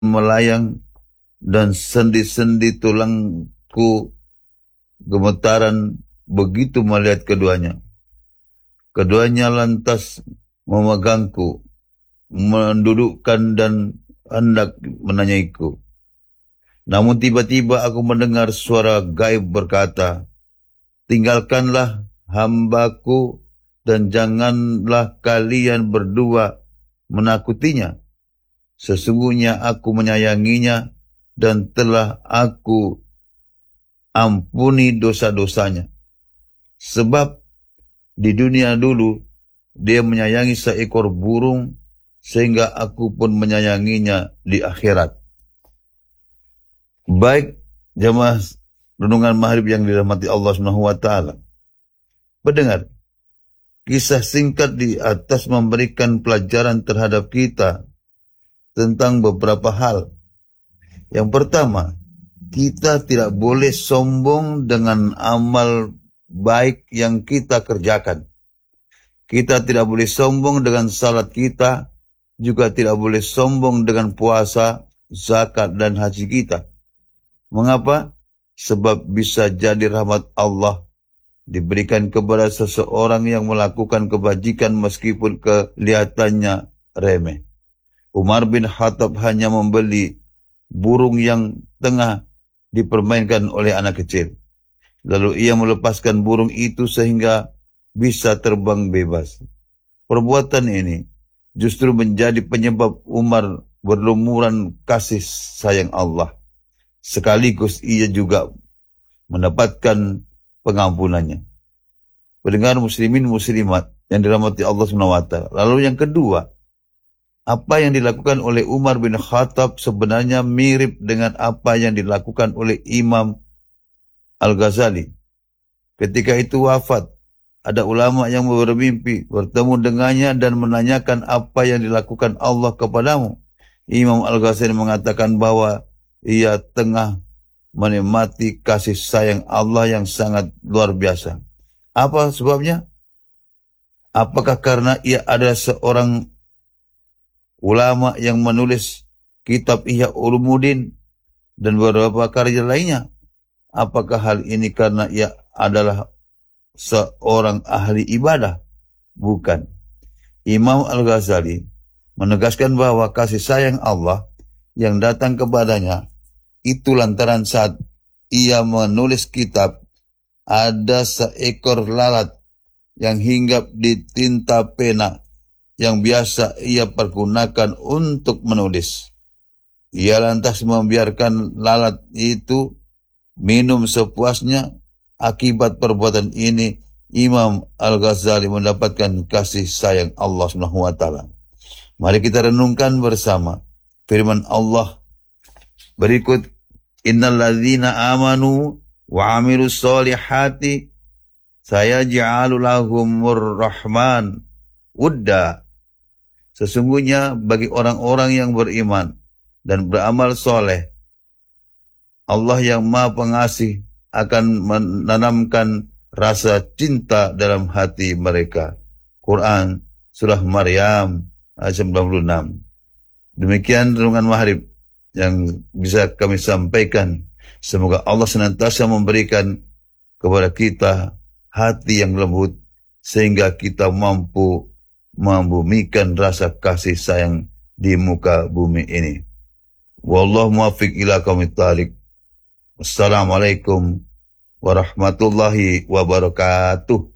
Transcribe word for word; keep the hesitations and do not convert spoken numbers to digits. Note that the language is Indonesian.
melayang dan sendi-sendi tulangku gemetaran begitu melihat keduanya. Keduanya lantas memegangku, mendudukkan dan hendak menanyaiku. Namun tiba-tiba aku mendengar suara gaib berkata, "Tinggalkanlah hambaku dan janganlah kalian berdua menakutinya. Sesungguhnya aku menyayanginya dan telah aku ampuni dosa-dosanya. Sebab di dunia dulu dia menyayangi seekor burung, sehingga aku pun menyayanginya di akhirat." Baik jamaah renungan maghrib yang dirahmati Allah Subhanahu wa taala. Pendengar, kisah singkat di atas memberikan pelajaran terhadap kita tentang beberapa hal. Yang pertama, kita tidak boleh sombong dengan amal baik yang kita kerjakan. Kita tidak boleh sombong dengan salat kita, juga tidak boleh sombong dengan puasa, zakat, dan haji kita. Mengapa? Sebab bisa jadi rahmat Allah diberikan kepada seseorang yang melakukan kebajikan meskipun kelihatannya remeh. Umar bin Khattab hanya membeli burung yang tengah dipermainkan oleh anak kecil. Lalu ia melepaskan burung itu sehingga bisa terbang bebas. Perbuatan ini justru menjadi penyebab Umar berlumuran kasih sayang Allah. Sekaligus ia juga mendapatkan pengampunannya. Pendengar muslimin muslimat yang dirahmati Allah subhanahu wa taala. Lalu yang kedua, apa yang dilakukan oleh Umar bin Khattab sebenarnya mirip dengan apa yang dilakukan oleh Imam Al-Ghazali. Ketika itu wafat, ada ulama yang bermimpi bertemu dengannya dan menanyakan apa yang dilakukan Allah kepadamu. Imam Al-Ghazali mengatakan bahwa ia tengah menikmati kasih sayang Allah yang sangat luar biasa. Apa sebabnya? Apakah karena ia adalah seorang ulama yang menulis kitab Ihya Ulumuddin dan beberapa karya lainnya? Apakah hal ini karena ia adalah seorang ahli ibadah? Bukan. Imam Al-Ghazali menegaskan bahwa kasih sayang Allah yang datang kepadanya itu lantaran saat ia menulis kitab, ada seekor lalat yang hinggap di tinta pena yang biasa ia pergunakan untuk menulis. Ia lantas membiarkan lalat itu minum sepuasnya. Akibat perbuatan ini, Imam Al-Ghazali mendapatkan kasih sayang Allah subhanahu wa taala. Mari kita renungkan bersama firman Allah berikut, "Innal ladzina amanu wa amilus solihati sayaj'alu lahumur rahman wudda." Sesungguhnya bagi orang-orang yang beriman dan beramal soleh, Allah yang Maha Pengasih akan menanamkan rasa cinta dalam hati mereka. Quran Surah Maryam ayat sembilan puluh enam. Demikian renungan maghrib yang bisa kami sampaikan. Semoga Allah senantiasa memberikan kepada kita hati yang lembut sehingga kita mampu membumikan rasa kasih sayang di muka bumi ini. Wallahu muwaffiq ila aqwamit thoriq. Wassalamualaikum warahmatullahi wabarakatuh.